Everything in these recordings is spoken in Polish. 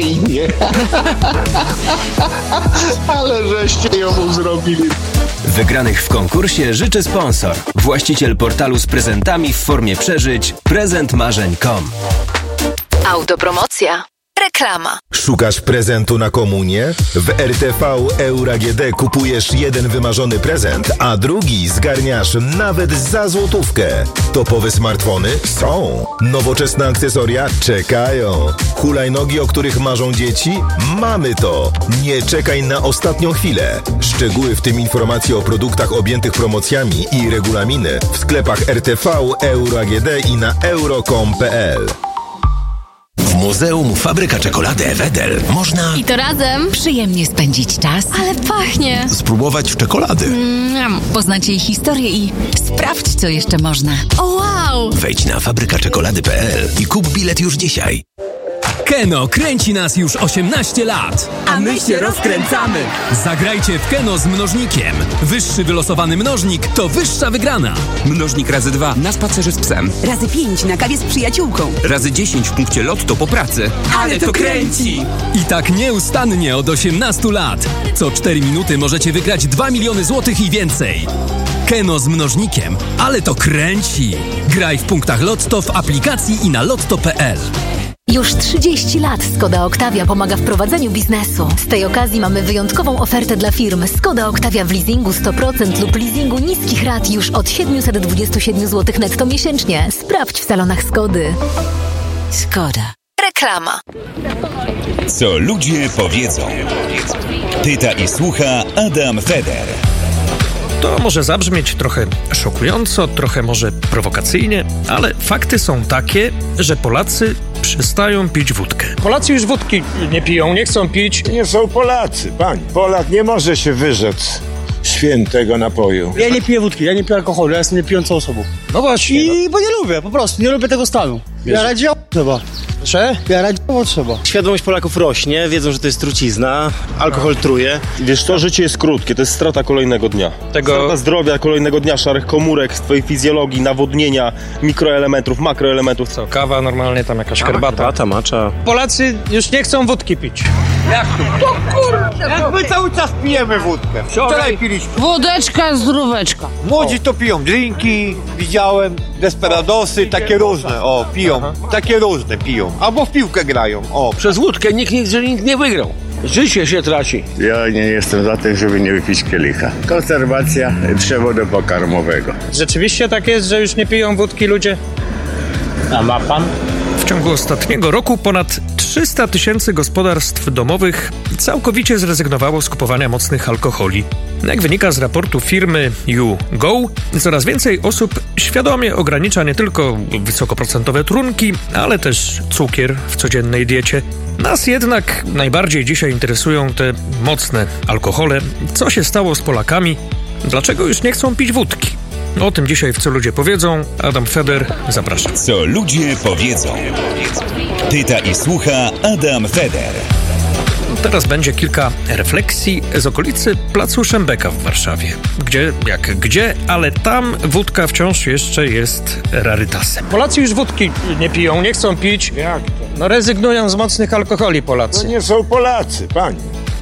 fajnie. Ale żeście ją zrobili. Wygranych w konkursie życzy sponsor. Właściciel portalu z prezentami w formie przeżyć prezentmarzeń.com. Autopromocja. Reklama. Szukasz prezentu na komunię? W RTV Euro AGD kupujesz jeden wymarzony prezent, a drugi zgarniasz nawet za złotówkę. Topowe smartfony? Są. Nowoczesne akcesoria? Czekają. Hulajnogi, o których marzą dzieci? Mamy to. Nie czekaj na ostatnią chwilę. Szczegóły, w tym informacje o produktach objętych promocjami i regulaminy w sklepach RTV Euro AGD i na euro.com.pl. W Muzeum Fabryka Czekolady Wedel można... I to razem przyjemnie spędzić czas. Ale pachnie. Spróbować czekolady. Poznać jej historię i sprawdź, co jeszcze można. O wow! Wejdź na fabrykaczekolady.pl i kup bilet już dzisiaj. Keno kręci nas już 18 lat. A my się rozkręcamy. Zagrajcie w Keno z mnożnikiem. Wyższy wylosowany mnożnik to wyższa wygrana. Mnożnik razy 2 na spacerze z psem. Razy 5 na kawie z przyjaciółką. Razy 10 w punkcie Lotto po pracy. Ale to kręci! I tak nieustannie od 18 lat. Co 4 minuty możecie wygrać 2 miliony złotych i więcej. Keno z mnożnikiem. Ale to kręci. Graj w punktach Lotto, w aplikacji i na lotto.pl. Już 30 lat Skoda Octavia pomaga w prowadzeniu biznesu. Z tej okazji mamy wyjątkową ofertę dla firm. Skoda Octavia w leasingu 100% lub leasingu niskich rat już od 727 zł netto miesięcznie. Sprawdź w salonach Skody. Skoda. Reklama. Co ludzie powiedzą. Pyta i słucha Adam Feder. To może zabrzmieć trochę szokująco, trochę może prowokacyjnie, ale fakty są takie, że Polacy przestają pić wódkę. Polacy już wódki nie piją, nie chcą pić. Nie są Polacy, pani. Polak nie może się wyrzec świętego napoju. Ja nie piję wódki, ja nie piję alkoholu, ja jestem niepijącą osobą. No właśnie. Bo nie lubię, po prostu, nie lubię tego stanu. Ja radziło trzeba. Że? Ja radziło trzeba. Świadomość Polaków rośnie, wiedzą, że to jest trucizna, alkohol truje. Wiesz co, życie jest krótkie, to jest strata kolejnego dnia. Strata zdrowia kolejnego dnia, szarych komórek, twojej fizjologii, nawodnienia, mikroelementów, makroelementów. Co, kawa normalnie, tam jakaś herbata. Macza. Polacy już nie chcą wódki pić. Jak to? Kurde! Jak my cały czas pijemy wódkę. Wczoraj piliśmy. Wódeczka, zdróweczka. Młodzi to piją drinki, widziałem, desperadosy, takie różne, piją. Takie różne piją. Albo w piłkę grają, Przez wódkę nikt nie wygrał. Życie się traci. Ja nie jestem za tym, żeby nie wypić kielicha. Konserwacja przewodu pokarmowego. Rzeczywiście tak jest, że już nie piją wódki ludzie? A ma pan? W ciągu ostatniego roku ponad 300 000 gospodarstw domowych całkowicie zrezygnowało z kupowania mocnych alkoholi. Jak wynika z raportu firmy YouGo, coraz więcej osób świadomie ogranicza nie tylko wysokoprocentowe trunki, ale też cukier w codziennej diecie. Nas jednak najbardziej dzisiaj interesują te mocne alkohole. Co się stało z Polakami? Dlaczego już nie chcą pić wódki? O tym dzisiaj w Co ludzie powiedzą. Adam Feder, zapraszam. Co ludzie powiedzą. Pyta i słucha Adam Feder. Teraz będzie kilka refleksji z okolicy Placu Szembeka w Warszawie. Gdzie, ale tam wódka wciąż jeszcze jest rarytasem. Polacy już wódki nie piją, nie chcą pić. Jak to? No rezygnują z mocnych alkoholi Polacy. To nie są Polacy, pani.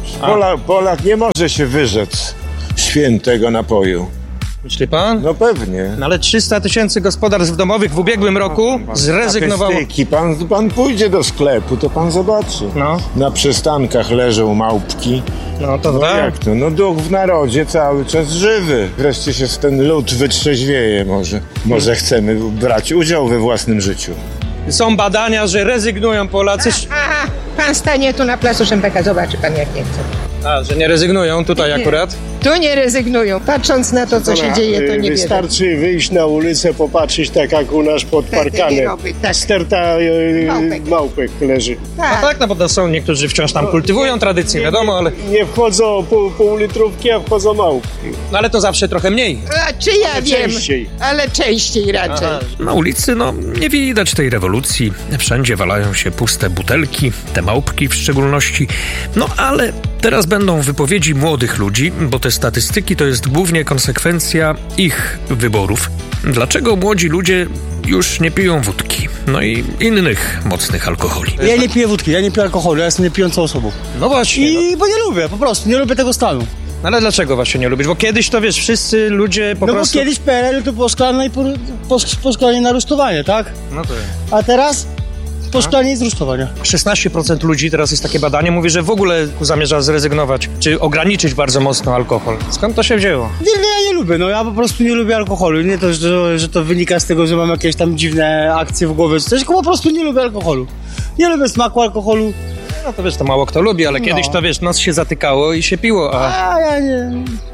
Polak nie może się wyrzec świętego napoju. Myśli pan? No pewnie. No ale 300 000 gospodarstw domowych w ubiegłym roku zrezygnowało. Pan pójdzie do sklepu, to pan zobaczy. No. Na przystankach leżą małpki. No to tak. Jak to? No duch w narodzie cały czas żywy. Wreszcie się ten lud wytrzeźwieje może. Może chcemy brać udział we własnym życiu. Są badania, że rezygnują Polacy. Pan stanie tu na Placu Szembeka, zobaczy pan jak nie chce. Że nie rezygnują tutaj akurat? Tu nie rezygnują. Patrząc na to, co się dzieje, to nie wystarczy wyjść na ulicę, popatrzeć tak jak u nas pod parkanem. Tak. Sterta małpek leży. Tak. Bo to są niektórzy wciąż tam kultywują tradycję, wiadomo, ale... Nie wchodzą pół litrówki, a wchodzą małpki. No ale to zawsze trochę mniej. Czy ja wiem, ale częściej raczej. Na ulicy, nie widać tej rewolucji. Wszędzie walają się puste butelki, te małpki w szczególności. No ale teraz będą wypowiedzi młodych ludzi, bo te statystyki to jest głównie konsekwencja ich wyborów. Dlaczego młodzi ludzie już nie piją wódki? no i innych mocnych alkoholi. Ja nie piję wódki, ja nie piję alkoholu, ja jestem niepijącą osobą. No właśnie. Bo nie lubię, po prostu, nie lubię tego stanu. No ale dlaczego właśnie nie lubisz? Bo kiedyś to wiesz, wszyscy ludzie po prostu... No bo kiedyś PRL to było szklane i po szklanie na rusztowanie, tak? No to jest. A teraz po szklanie z rusztowania. 16% ludzi, teraz jest takie badanie, mówi, że w ogóle zamierza zrezygnować, czy ograniczyć bardzo mocno alkohol. Skąd to się wzięło? Ja nie lubię, no ja po prostu nie lubię alkoholu. Nie to, że to wynika z tego, że mam jakieś tam dziwne akcje w głowie, czy coś, tylko po prostu nie lubię alkoholu. Nie lubię smaku alkoholu. No to wiesz, to mało kto lubi, ale kiedyś to wiesz, nos się zatykało i się piło, a ja nie.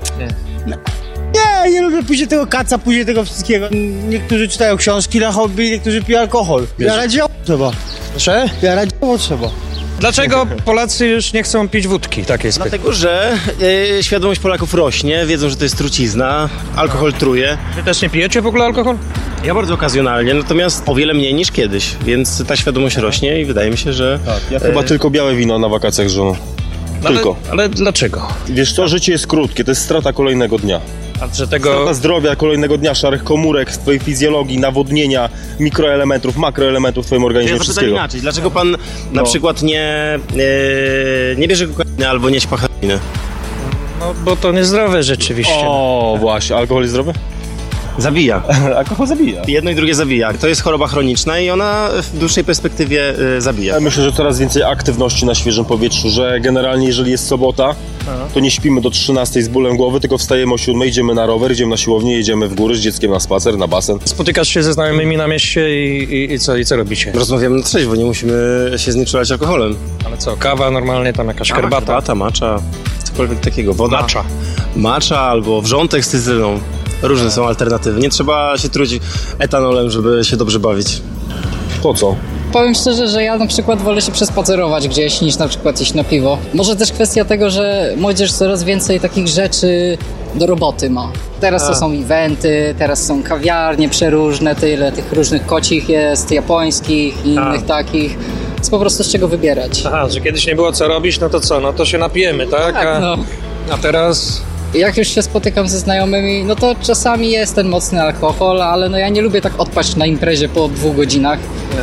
Nie lubię później tego kaca, później tego wszystkiego. Niektórzy czytają książki na hobby, niektórzy piją alkohol. Ja radziło trzeba. Proszę? Ja radziło trzeba. Dlaczego Polacy już nie chcą pić wódki? Tak jest. Dlatego, że świadomość Polaków rośnie, wiedzą, że to jest trucizna, alkohol truje. Wy też nie pijecie w ogóle alkohol? Ja bardzo okazjonalnie, natomiast o wiele mniej niż kiedyś, więc ta świadomość rośnie i wydaje mi się, że... Tak, ja chyba tylko białe wino na wakacjach z żoną. Tylko. Ale dlaczego? Wiesz co, życie jest krótkie, to jest strata kolejnego dnia. A że tego... Strata zdrowia kolejnego dnia, szarych komórek, twojej fizjologii, nawodnienia, mikroelementów, makroelementów w twoim organizmie, wszystkiego. Inaczej. Dlaczego pan na przykład nie bierze kokainy albo nie ćpa heroiny? No bo to niezdrowe rzeczywiście. O, właśnie. Alkohol jest zdrowy? Zabija. Alkohol zabija. Jedno i drugie zabija. To jest choroba chroniczna i ona w dłuższej perspektywie zabija. Ja myślę, że coraz więcej aktywności na świeżym powietrzu, że generalnie jeżeli jest sobota, to nie śpimy do 13 z bólem głowy, tylko wstajemy o 7, idziemy na rower, idziemy na siłownię, jedziemy w góry z dzieckiem na spacer, na basen. Spotykasz się ze znajomymi na mieście i co robicie? Rozmawiamy na trzeźwo, nie musimy się znieczulać alkoholem. Ale co, kawa normalnie, tam jakaś herbata? Matcha, cokolwiek takiego. Woda. Matcha albo wrzątek z cytryną. Różne są alternatywy. Nie trzeba się truć etanolem, żeby się dobrze bawić. Po co? Powiem szczerze, że ja na przykład wolę się przespacerować gdzieś niż na przykład iść na piwo. Może też kwestia tego, że młodzież coraz więcej takich rzeczy do roboty ma. Teraz to są eventy, teraz są kawiarnie przeróżne, tyle tych różnych kocich jest, japońskich i innych takich. Jest po prostu z czego wybierać. Aha, że kiedyś nie było co robić, no to co? No to się napijemy, tak? Tak, no. A teraz... Jak już się spotykam ze znajomymi, no to czasami jest ten mocny alkohol, ale no ja nie lubię tak odpaść na imprezie po 2 godzinach,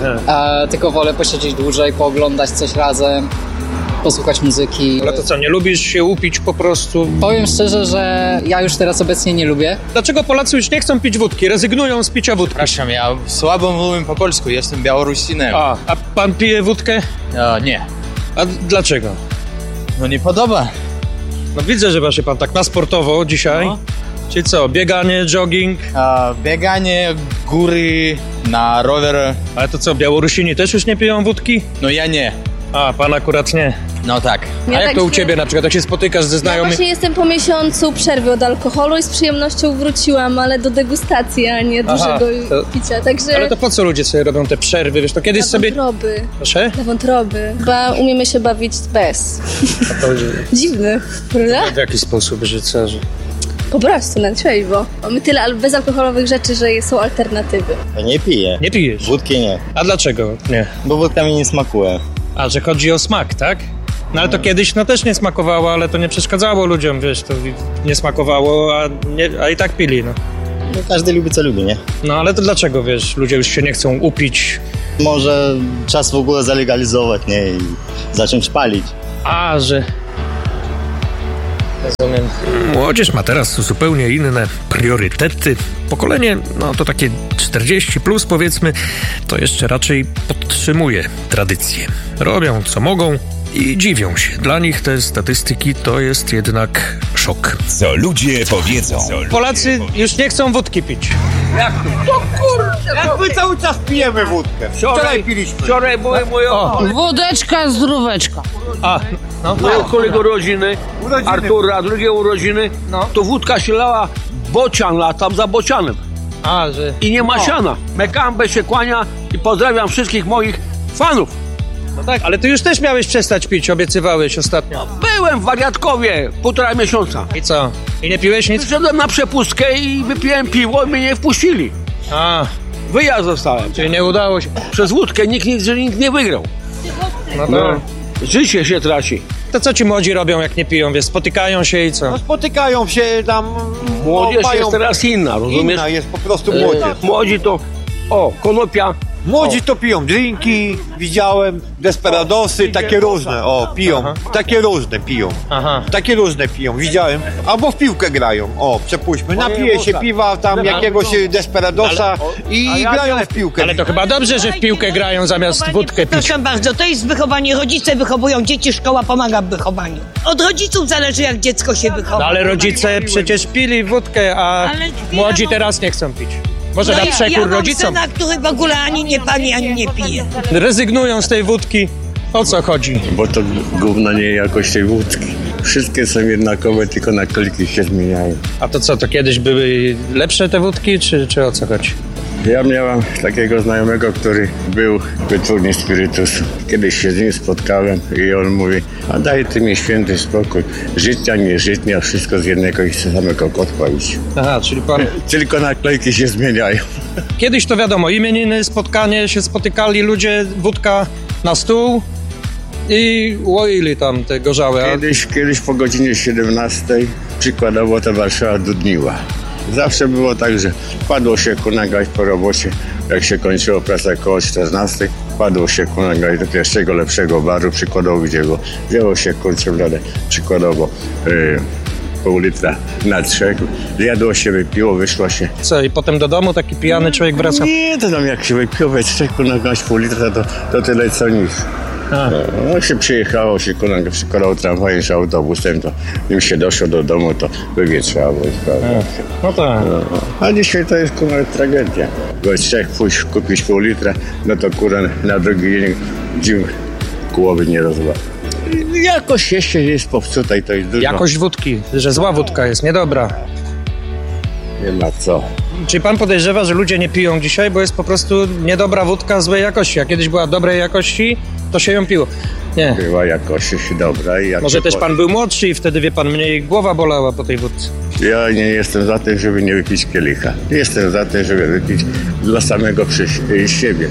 tylko wolę posiedzieć dłużej, pooglądać coś razem, posłuchać muzyki. Ale to co, nie lubisz się upić po prostu? Powiem szczerze, że ja już teraz obecnie nie lubię. Dlaczego Polacy już nie chcą pić wódki, rezygnują z picia wódki? Przepraszam, ja słabo mówię po polsku, jestem Białorusinem. A pan pije wódkę? Nie. A dlaczego? No nie podoba. No widzę, że się pan tak na sportowo dzisiaj. No. Czyli co, bieganie, jogging? Bieganie, góry, na rower. Ale to co, Białorusini też już nie piją wódki? No ja nie. A, pan akurat nie. No tak. A jak to u ciebie na przykład, jak się spotykasz ze znajomymi? Ja właśnie jestem po miesiącu przerwy od alkoholu i z przyjemnością wróciłam, ale do degustacji, a nie dużego picia, także... Ale to po co ludzie sobie robią te przerwy, wiesz, to kiedyś sobie... wątroby. Proszę? Na wątroby. Chyba umiemy się bawić bez. Dziwny, prawda? W jaki sposób, że co? Że... Po prostu, na trzeźwo. Mamy tyle bezalkoholowych rzeczy, że są alternatywy. Ja nie piję. Nie pijesz? Wódki nie. A dlaczego nie? Bo wódka mi nie smakuje. A, że chodzi o smak, tak? No ale to kiedyś też nie smakowało, ale to nie przeszkadzało ludziom, wiesz, to nie smakowało, a i tak pili, no. No każdy lubi co lubi, nie? No ale to dlaczego, wiesz, ludzie już się nie chcą upić? Może czas w ogóle zalegalizować, nie? I zacząć palić. A, że... Rozumiem. Młodzież ma teraz zupełnie inne priorytety. Pokolenie, no to takie 40 plus powiedzmy, to jeszcze raczej podtrzymuje tradycję. Robią co mogą i dziwią się. Dla nich te statystyki to jest jednak szok. Co ludzie powiedzą. Polacy już nie chcą wódki pić. Jak to? Kurde! Jak my cały czas pijemy wódkę. Wczoraj piliśmy. Wczoraj były moje... Wódeczka, zdróweczka. A, no. Mojego kolegi urodziny, Artura, drugie urodziny, to wódka się lała, bocian latam za bocianem. A, że... I nie ma siana. Mekambę się kłania i pozdrawiam wszystkich moich fanów. No tak, ale ty już też miałeś przestać pić, obiecywałeś ostatnio. No, byłem w Wariatkowie 1,5 miesiąca. I co? I nie piłeś nic? Wszedłem na przepustkę i wypiłem piwo i mnie nie wpuścili. A. Wyjazd zostałem. Czyli nie udało się. Przez wódkę nikt nie wygrał. No to... Życie się traci. To co ci młodzi robią, jak nie piją, wiesz? Spotykają się i co? No spotykają się tam... Młodzież jest teraz inna, rozumiesz? Inna jest po prostu młodzież. Młodzi to... konopia, Młodzi to piją drinki, widziałem, desperadosy, takie różne, piją. Takie różne piją. Takie różne piją, widziałem. Albo w piłkę grają, przepuśćmy. Napije się piwa tam jakiegoś desperadosa i grają w piłkę. Ale to chyba dobrze, że w piłkę grają zamiast wódkę pić. Proszę bardzo, to jest wychowanie. Rodzice wychowują dzieci, szkoła pomaga w wychowaniu. Od rodziców zależy, jak dziecko się wychowa. No, ale rodzice przecież pili wódkę, a młodzi teraz nie chcą pić. Może na przekór rodzicom. Ja mam syna, który w ogóle ani nie pali, ani nie pije. Rezygnują z tej wódki. O co chodzi? Bo to gówno nie jakość tej wódki. Wszystkie są jednakowe, tylko naklejki się zmieniają. A to co, to kiedyś były lepsze te wódki, czy o co chodzi? Ja miałem takiego znajomego, który był wytwórni spirytusu. Kiedyś się z nim spotkałem i on mówi: a daj ty mi święty spokój. Życia, nie życia, wszystko z jednego i samego kotła już. Aha, czyli pan... Tylko naklejki się zmieniają. Kiedyś to wiadomo, imieniny, spotkanie, się spotykali ludzie, wódka na stół i łoili tam te gorzałe. Kiedyś po godzinie 17 przykładowo ta Warszawa dudniła. Zawsze było tak, że padło się kunagać po robocie, jak się kończyła praca koło 14, padło się kunagać do pierwszego lepszego baru, przykładowo gdzie go wzięło się kurczę blade, przykładowo pół litra na 3, zjadło się, wypiło, wyszło się. Co, i potem do domu taki pijany człowiek wraca? Nie, to tam jak się wypiło we 3 kunagać pół litra, to tyle co nic. No się przyjechało, się przykładało tramwajem czy autobusem, to nim się doszło do domu, to wywietrzało. No tak. A dzisiaj to jest tragedia. We 3 pójść kupić pół litra, no to na drugi dzień głowy nie rozwala. Jakość jeszcze jest popsuta i to jest dużo. Jakość wódki, że zła wódka jest, niedobra. Nie ma co. Czy pan podejrzewa, że ludzie nie piją dzisiaj, bo jest po prostu niedobra wódka złej jakości, a kiedyś była dobrej jakości, to się ją piło? Nie. Była jakość dobra. Może też pan był młodszy i wtedy, wie pan, mniej głowa bolała po tej wódce. Ja nie jestem za tym, żeby nie wypić kielicha. Jestem za tym, żeby wypić dla samego siebie.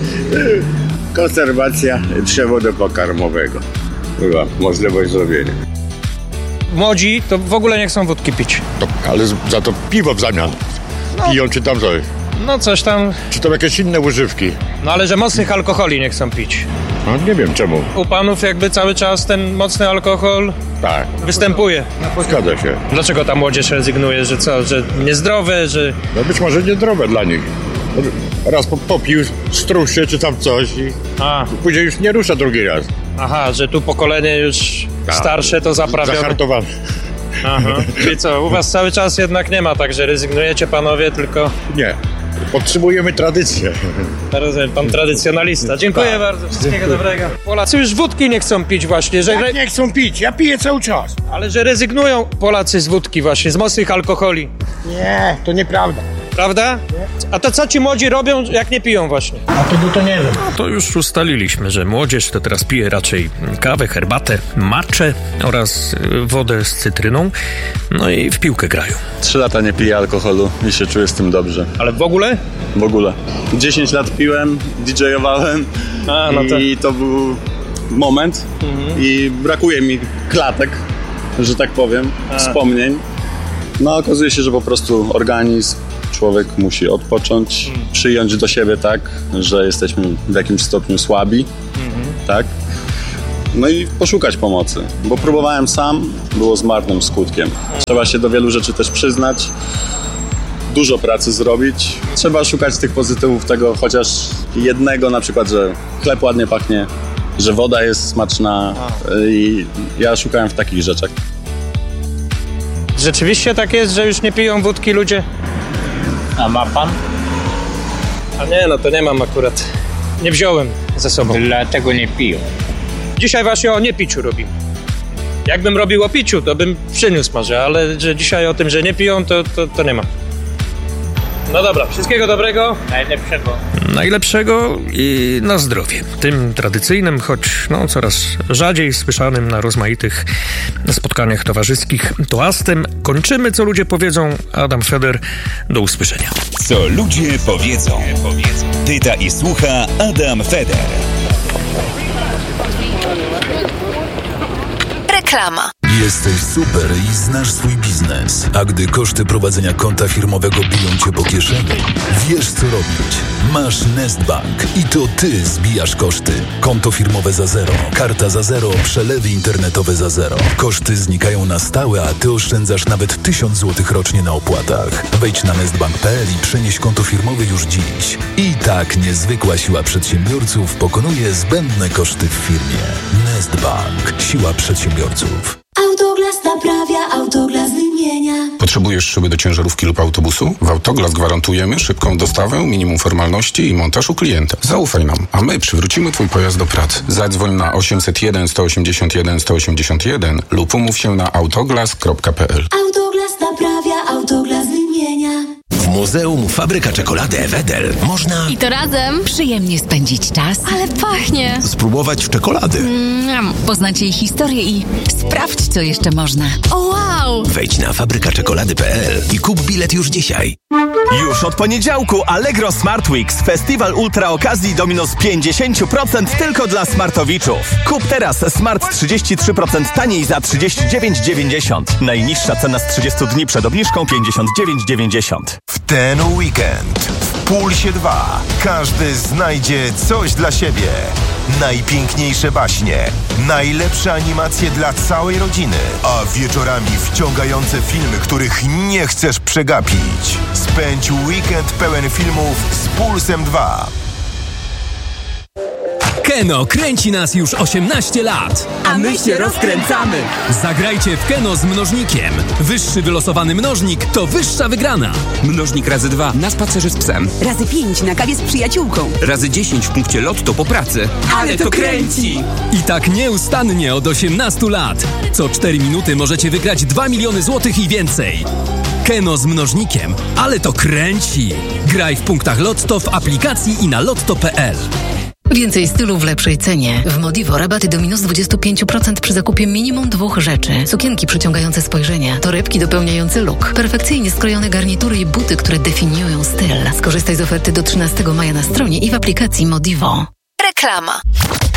Konserwacja przewodu pokarmowego. Była możliwość zrobienia. Młodzi to w ogóle nie chcą wódki pić. Ale za to piwo w zamian. Piją czy tam coś. No coś tam. Czy tam jakieś inne używki. No ale że mocnych alkoholi nie chcą pić. No nie wiem czemu. U panów jakby cały czas ten mocny alkohol występuje. Zgadza się. Dlaczego ta młodzież rezygnuje, że co, że niezdrowe, że... No być może niezdrowe dla nich. Raz popił, struł się czy tam coś i później już nie rusza drugi raz. Aha, że tu pokolenie już starsze to zaprawione. Zahartowane. Aha. Czyli co, u was cały czas jednak nie ma, także rezygnujecie panowie, tylko... Nie. Podtrzymujemy tradycję. Rozumiem, pan tradycjonalista. Dziękuję bardzo, wszystkiego dobrego. Polacy już wódki nie chcą pić właśnie, że... Jak nie chcą pić? Ja piję cały czas. Ale że rezygnują Polacy z wódki właśnie, z mocnych alkoholi. Nie, to nieprawda. Prawda? A to co ci młodzi robią, jak nie piją właśnie? A tego to nie wiem. No to już ustaliliśmy, że młodzież to teraz pije raczej kawę, herbatę, matchę oraz wodę z cytryną, no i w piłkę grają. 3 lata nie piję alkoholu i się czuję z tym dobrze. Ale w ogóle? W ogóle. 10 lat piłem, DJ-owałem i to był moment i brakuje mi klatek, że tak powiem, wspomnień. No okazuje się, że po prostu organizm, człowiek musi odpocząć, przyjąć do siebie tak, że jesteśmy w jakimś stopniu słabi, tak? No i poszukać pomocy, bo próbowałem sam, było z marnym skutkiem. Trzeba się do wielu rzeczy też przyznać, dużo pracy zrobić. Trzeba szukać tych pozytywów tego, chociaż jednego, na przykład, że chleb ładnie pachnie, że woda jest smaczna i ja szukałem w takich rzeczach. Rzeczywiście tak jest, że już nie piją wódki ludzie? A ma pan? A nie, no to nie mam akurat. Nie wziąłem ze sobą. Dlatego nie piją. Dzisiaj właśnie o niepiciu robi. Jakbym robił o piciu, to bym przyniósł może, ale że dzisiaj o tym, że nie piją, to nie ma. No dobra, wszystkiego dobrego. Najlepszego. Najlepszego i na zdrowie. Tym tradycyjnym, choć coraz rzadziej słyszanym na rozmaitych spotkaniach towarzyskich toastem kończymy, co ludzie powiedzą. Adam Feder, do usłyszenia. Co ludzie powiedzą. Pyta i słucha Adam Feder. Reklama. Jesteś super i znasz swój biznes. A gdy koszty prowadzenia konta firmowego biją cię po kieszeni, wiesz co robić. Masz Nestbank i to ty zbijasz koszty. Konto firmowe za zero, karta za zero, przelewy internetowe za zero. Koszty znikają na stałe, a ty oszczędzasz nawet 1000 zł rocznie na opłatach. Wejdź na nestbank.pl i przenieś konto firmowe już dziś. I tak niezwykła siła przedsiębiorców pokonuje zbędne koszty w firmie. Nestbank. Siła przedsiębiorców. Autoglas naprawia, Autoglas wymienia. Potrzebujesz szyby do ciężarówki lub autobusu? W Autoglas gwarantujemy szybką dostawę, minimum formalności i montaż u klienta. Zaufaj nam, a my przywrócimy twój pojazd do pracy. Zadzwoń na 801 181 181 lub umów się na autoglas.pl. Autoglas naprawia, Autoglas wymienia. W Muzeum Fabryka Czekolady Wedel można... I to razem przyjemnie spędzić czas. Ale pachnie. Spróbować czekolady. Poznać jej historię i sprawdź, co jeszcze można. O wow! Wejdź na fabrykaczekolady.pl i kup bilet już dzisiaj. Już od poniedziałku Allegro Smart Weeks. Festiwal ultra okazji do minus 50% tylko dla smartowiczów. Kup teraz Smart 33% taniej za 39,90. Najniższa cena z 30 dni przed obniżką 59,90. W ten weekend w Pulsie 2 każdy znajdzie coś dla siebie. Najpiękniejsze baśnie, najlepsze animacje dla całej rodziny, a wieczorami wciągające filmy, których nie chcesz przegapić. Spędź weekend pełen filmów z Pulsem 2. Keno kręci nas już 18 lat. A my się rozkręcamy. Zagrajcie w Keno z mnożnikiem. Wyższy wylosowany mnożnik to wyższa wygrana. Mnożnik razy 2 na spacerze z psem. Razy 5 na kawie z przyjaciółką. Razy 10 w punkcie Lotto po pracy. Ale to kręci! I tak nieustannie od 18 lat. Co 4 minuty możecie wygrać 2 miliony złotych i więcej. Keno z mnożnikiem. Ale to kręci. Graj w punktach Lotto w aplikacji i na lotto.pl. Więcej stylu w lepszej cenie. W Modivo rabaty do minus 25% przy zakupie minimum 2 rzeczy. Sukienki przyciągające spojrzenia, torebki dopełniające look, perfekcyjnie skrojone garnitury i buty, które definiują styl. Skorzystaj z oferty do 13 maja na stronie i w aplikacji Modivo. Reklama.